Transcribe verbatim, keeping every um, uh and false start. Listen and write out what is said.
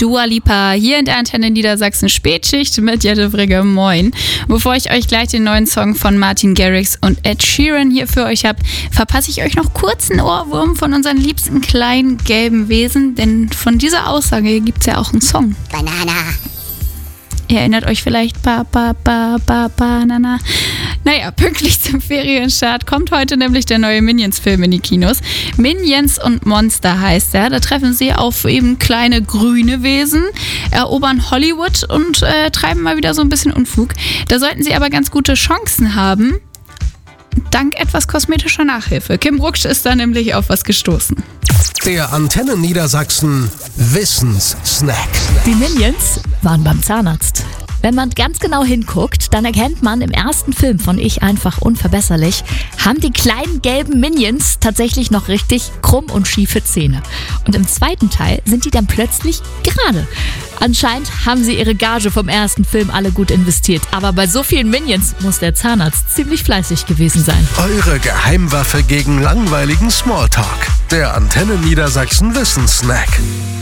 Dua Lipa hier in der Antenne Niedersachsen Spätschicht mit Jette Frigge. Moin. Bevor ich euch gleich den neuen Song von Martin Garrix und Ed Sheeran hier für euch habe, verpasse ich euch noch kurz einen Ohrwurm von unseren liebsten kleinen gelben Wesen, denn von dieser Aussage gibt es ja auch einen Song. Banana. Ihr erinnert euch vielleicht, ba, ba, ba, ba, Banana. Naja, pünktlich zum Ferienstart kommt heute nämlich der neue Minions-Film in die Kinos. Minions und Monster heißt er. Da treffen sie auf eben kleine grüne Wesen, erobern Hollywood und äh, treiben mal wieder so ein bisschen Unfug. Da sollten sie aber ganz gute Chancen haben, dank etwas kosmetischer Nachhilfe. Kim Rucksch ist da nämlich auf was gestoßen. Der Antenne Niedersachsen Wissenssnack. Die Minions waren beim Zahnarzt. Wenn man ganz genau hinguckt, dann erkennt man im ersten Film von Ich einfach unverbesserlich, haben die kleinen gelben Minions tatsächlich noch richtig krumm und schiefe Zähne. Und im zweiten Teil sind die dann plötzlich gerade. Anscheinend haben sie ihre Gage vom ersten Film alle gut investiert. Aber bei so vielen Minions muss der Zahnarzt ziemlich fleißig gewesen sein. Eure Geheimwaffe gegen langweiligen Smalltalk. Der Antenne Niedersachsen Wissenssnack.